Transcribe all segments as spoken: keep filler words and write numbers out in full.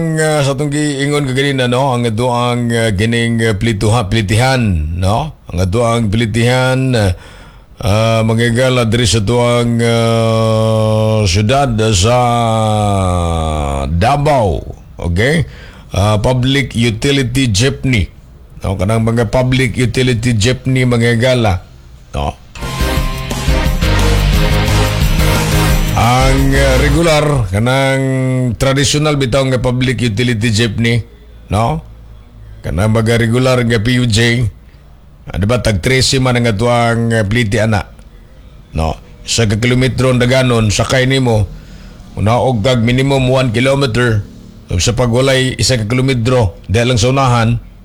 uh, sa itong giingon ka ganina, no? Ang ito ang uh, gining uh, plituha, plitihan, no? Ang ito ang plitihan, uh, uh, magigala diri sa ito ang uh, syudad sa Davao, okay? Uh, public utility jeepney, no? Kanang mga public utility jeepney magigala, no? Ang uh, regular kanang traditional bitaw nga public utility jeepney, no? Kanang mga regular nga P U J, uh, diba tag thirteen man nga tuang uh, pliti ana, no? Sa ka kilometro daganon sakay nimo unaog kag minimum one kilometer sa pagwalay isa ka kilometro dahil lang sa unahan,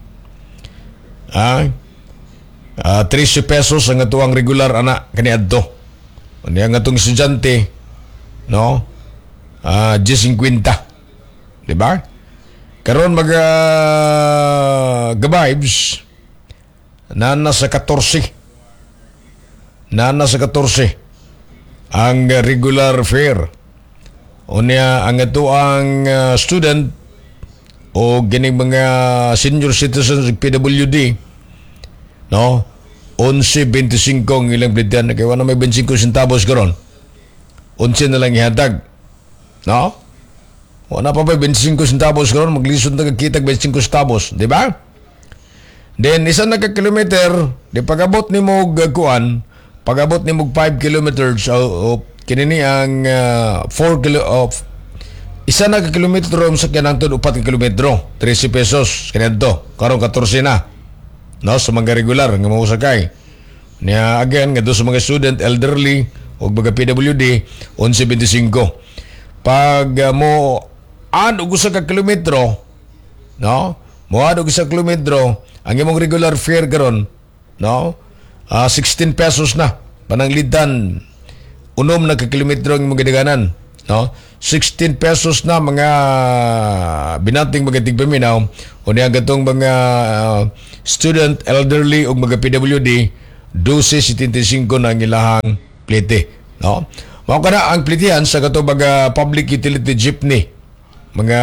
ah uh, thirty pesos ang tuang regular ana kaniadto. Ano nga tong estudyante, no? Ah, uh, ten fifty. Di ba? Karon mag uh, gabibes na nasa fourteen. Na nasa fourteen ang regular fare. Unya ang ito ang uh, student o gining mga senior citizens P W D, no? eleven twenty-five ang ilang bilidyan. Kaya wala may twenty-five centavos karon. eleven na lang ihatag. No? Wala pa ba twenty-five centavos karon, maglisod na kagkitag twenty-five centavos, di ba? Then isa na ka kilometer, di pagabot ni mo kuan, pagabot ni mo five kilometers o, o kinini ang uh, four kilo of isa na ka kilometro sa kanang tud upat ka kilometro, thirty pesos kanadto. Karon fourteen na. No, sa mga regular nga mo sakay. Niya again nga do sa mga student, elderly o mga P W D eleven twenty-five. Pag uh, mo ad og usa ka kilometro, no? Mo ad og usa ka kilometro, ang imong regular fare karon, no? Uh, sixteen pesos na pananglitan. Unom na ka kilometro ang imong gidaganan, no? sixteen pesos na mga binating mga tigpaminaw o niya gatong mga uh, student, elderly o mga P W D twelve seventy-five na ang ilahang plite, no? Mao kana ang plitihan sa kato mga public utility jeepney, mga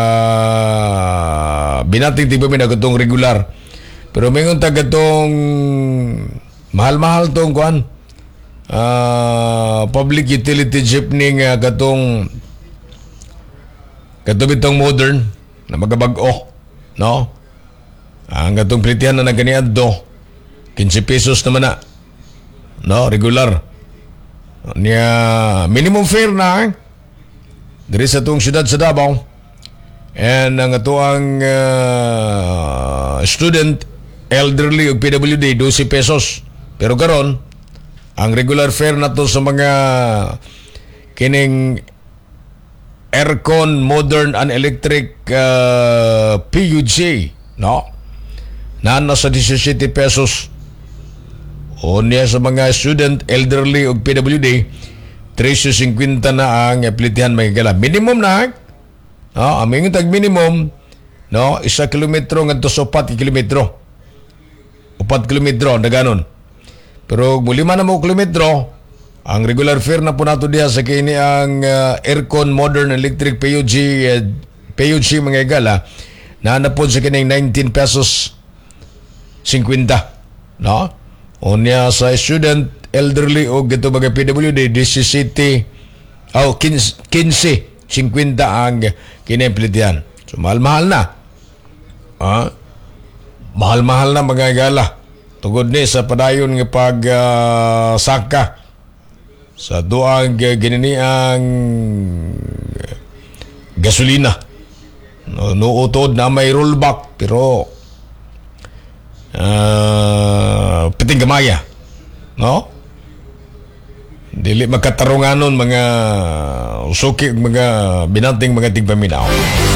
binating tigpaminaw gatong regular. Pero mayroon ta gatong mahal-mahal tong kuan, Uh, public utility jeepney nga katong katong bitong modern na magabag-o, no? Ang katong plitihan na naganiadto fifteen pesos naman na, no? Regular niya minimum fare na diri sa tong syudad sa Davao. And ang ato ang uh, student, elderly ug P W D twelve pesos. Pero karon ang regular fare na to sa mga kining aircon, modern and electric uh, P U J, no? Na nasa seventeen pesos. O niya sa mga student, elderly o P W D, thirteen fifty na ang plitihan magigala. Minimum na, no? Aming tag minimum, no? Isa kilometro ngadto sa upat kilometro. Upat kilometro, na ganon. Pero muli man na mo kilometro, ang regular fare na po nato diha sa kini ang uh, aircon, modern, electric P U G, uh, P U G mga igala, na na po sa kining nineteen pesos fifty, no? O niya sa student, elderly o gito mga P W D, seventeen, oh, fifteen fifty ang kinempilitian. So mahal-mahal na. Ah, mahal-mahal na mga igala. Tugod ni sa padayon nga pag uh, saka sa duang uh, ginini ang gasolina. No, nuutod na may rollback pero uh, piting gamaya, no? Dili magkatarunganon mga usuki mga binanting mga tigpaminaw.